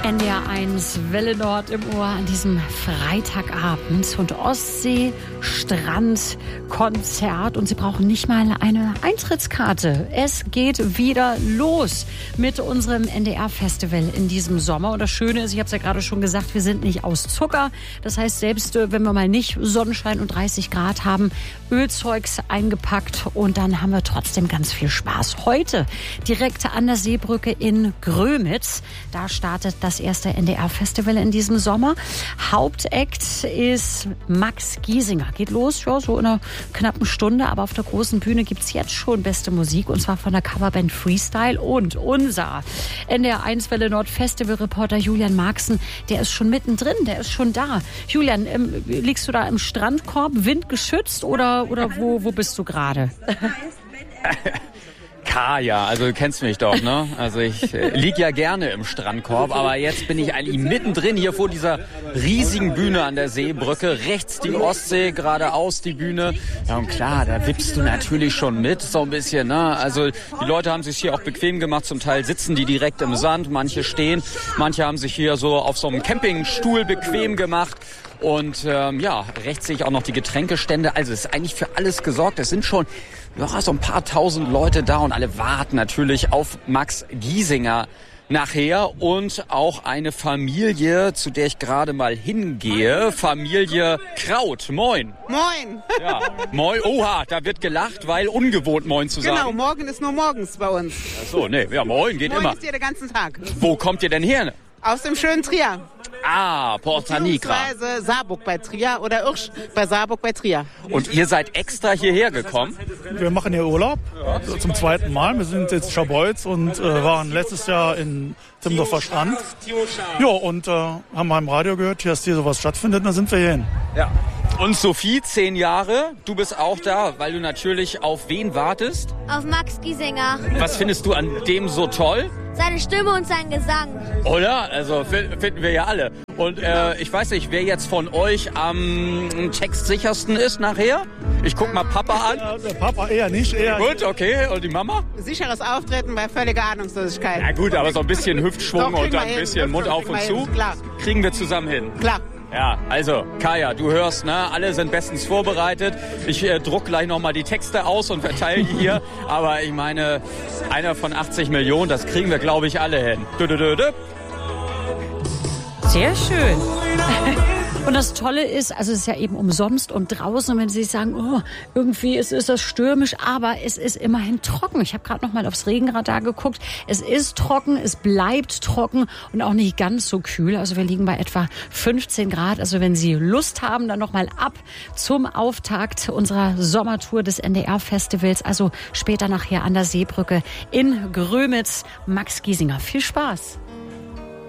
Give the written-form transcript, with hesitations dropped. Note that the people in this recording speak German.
NDR1 Welle Nord im Ohr an diesem Freitagabend und Ostsee Strand Konzert und Sie brauchen nicht mal eine Eintrittskarte. Es geht wieder los mit unserem NDR-Festival in diesem Sommer. Und das Schöne ist, ich habe es ja gerade schon gesagt, wir sind nicht aus Zucker. Das heißt, selbst wenn wir mal nicht Sonnenschein und 30 Grad haben, Ölzeugs eingepackt und dann haben wir trotzdem ganz viel Spaß. Heute direkt an der Seebrücke in Grömitz. Da startet das erste NDR-Festival in diesem Sommer. Hauptakt ist Max Giesinger. Geht los, ja, so in einer knappen Stunde. Aber auf der großen Bühne gibt's jetzt schon beste Musik. Und zwar von der Coverband Freestyle. Und unser NDR1 Welle Nord Festival-Reporter Julian Marxen, der ist schon mittendrin, der ist schon da. Julian, liegst du da im Strandkorb, windgeschützt oder wo bist du gerade? Kaya, also du kennst mich doch, ne? Also ich lieg ja gerne im Strandkorb, aber jetzt bin ich eigentlich mittendrin hier vor dieser riesigen Bühne an der Seebrücke. Rechts die Ostsee, geradeaus die Bühne. Ja und klar, da wippst du natürlich schon mit, so ein bisschen, ne? Also die Leute haben sich hier auch bequem gemacht, zum Teil sitzen die direkt im Sand, manche stehen, manche haben sich hier so auf so einem Campingstuhl bequem gemacht. Und rechts sehe ich auch noch die Getränkestände. Also es ist eigentlich für alles gesorgt. Es sind schon so ein paar tausend Leute da und alle warten natürlich auf Max Giesinger nachher. Und auch eine Familie, zu der ich gerade mal hingehe. Familie Kraut. Moin. Moin. Ja, moin. Oha, da wird gelacht, weil ungewohnt moin zu sagen. Genau, morgen ist nur morgens bei uns. Ach so, nee, ja, moin geht moin immer. Moin ist hier den ganzen Tag. Wo kommt ihr denn her? Aus dem schönen Trier. Ah, Porta Nigra. Beziehungsweise Saarburg bei Trier oder Irsch bei Saarburg bei Trier. Und ihr seid extra hierher gekommen? Wir machen hier Urlaub zum zweiten Mal. Wir sind jetzt Scharbeutz und waren letztes Jahr in Timmendorfer Strand. Ja, und haben mal im Radio gehört, dass hier sowas stattfindet, und dann sind wir hierhin. Ja. Und Sophie, 10 Jahre, du bist auch da, weil du natürlich auf wen wartest? Auf Max Giesinger. Was findest du an dem so toll? Seine Stimme und sein Gesang. Oder? Also finden wir ja alle. Und ich weiß nicht, wer jetzt von euch am textsichersten ist nachher? Ich guck mal Papa an. Ja, der Papa eher nicht. Gut, okay. Und die Mama? Sicheres Auftreten bei völliger Ahnungslosigkeit. Na gut, aber so ein bisschen Hüftschwung Doch, und dann ein bisschen Mund auf und zu. Klar. Kriegen wir zusammen hin. Klar. Ja, also Kaya, du hörst, ne, alle sind bestens vorbereitet. Ich druck gleich nochmal die Texte aus und verteile die hier. Aber ich meine, einer von 80 Millionen, das kriegen wir, glaube ich, alle hin. Sehr schön. Und das Tolle ist, also es ist ja eben umsonst und draußen, und wenn Sie sagen, oh, irgendwie ist das stürmisch, aber es ist immerhin trocken. Ich habe gerade noch mal aufs Regenradar geguckt. Es ist trocken, es bleibt trocken und auch nicht ganz so kühl. Also wir liegen bei etwa 15 Grad. Also wenn Sie Lust haben, dann noch mal ab zum Auftakt unserer Sommertour des NDR-Festivals. Also später nachher an der Seebrücke in Grömitz. Max Giesinger. Viel Spaß.